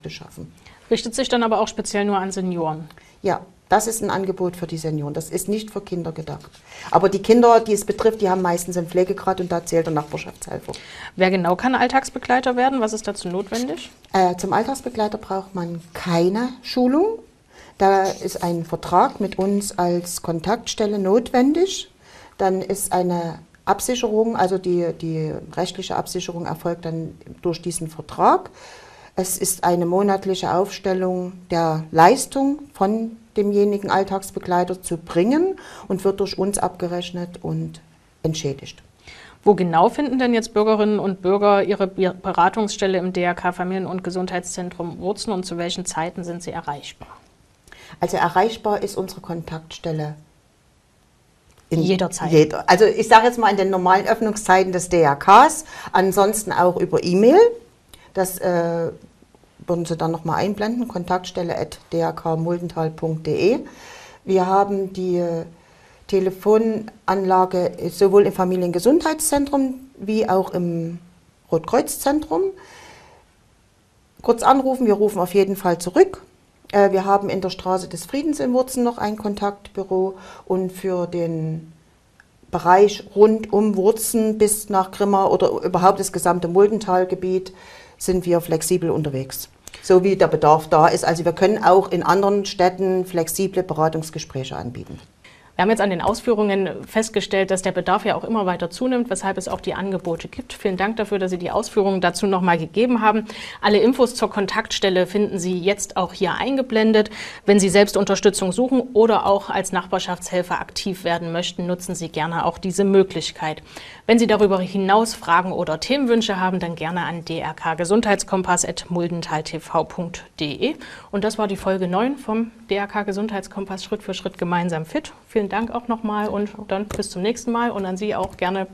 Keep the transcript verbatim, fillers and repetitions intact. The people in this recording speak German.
schaffen. Richtet sich dann aber auch speziell nur an Senioren? Ja, das ist ein Angebot für die Senioren. Das ist nicht für Kinder gedacht. Aber die Kinder, die es betrifft, die haben meistens einen Pflegegrad und da zählt der Nachbarschaftshelfer. Wer genau kann Alltagsbegleiter werden? Was ist dazu notwendig? Äh, zum Alltagsbegleiter braucht man keine Schulung. Da ist ein Vertrag mit uns als Kontaktstelle notwendig. Dann ist eine Absicherung, also die, die rechtliche Absicherung erfolgt dann durch diesen Vertrag. Es ist eine monatliche Aufstellung der Leistung von demjenigen Alltagsbegleiter zu bringen und wird durch uns abgerechnet und entschädigt. Wo genau finden denn jetzt Bürgerinnen und Bürger ihre Beratungsstelle im D R K Familien- und Gesundheitszentrum Wurzen und zu welchen Zeiten sind sie erreichbar? Also erreichbar ist unsere Kontaktstelle in jederzeit. Jeder. Also ich sage jetzt mal in den normalen Öffnungszeiten des D R Ks, ansonsten auch über E-Mail. Das äh, würden Sie dann nochmal einblenden, kontaktstelle at d r k muldental punkt d e. Wir haben die äh, Telefonanlage sowohl im Familiengesundheitszentrum wie auch im Rotkreuzzentrum. Kurz anrufen, wir rufen auf jeden Fall zurück. Äh, wir haben in der Straße des Friedens in Wurzen noch ein Kontaktbüro und für den Bereich rund um Wurzen bis nach Grimma oder überhaupt das gesamte Muldentalgebiet sind wir flexibel unterwegs, so wie der Bedarf da ist. Also wir können auch in anderen Städten flexible Beratungsgespräche anbieten. Wir haben jetzt an den Ausführungen festgestellt, dass der Bedarf ja auch immer weiter zunimmt, weshalb es auch die Angebote gibt. Vielen Dank dafür, dass Sie die Ausführungen dazu nochmal gegeben haben. Alle Infos zur Kontaktstelle finden Sie jetzt auch hier eingeblendet. Wenn Sie selbst Unterstützung suchen oder auch als Nachbarschaftshelfer aktiv werden möchten, nutzen Sie gerne auch diese Möglichkeit. Wenn Sie darüber hinaus Fragen oder Themenwünsche haben, dann gerne an d r k gesundheitskompass at muldental t v punkt d e. Und das war die Folge neun vom D R K Gesundheitskompass Schritt für Schritt gemeinsam fit. Vielen Dank auch nochmal und dann bis zum nächsten Mal und an Sie auch gerne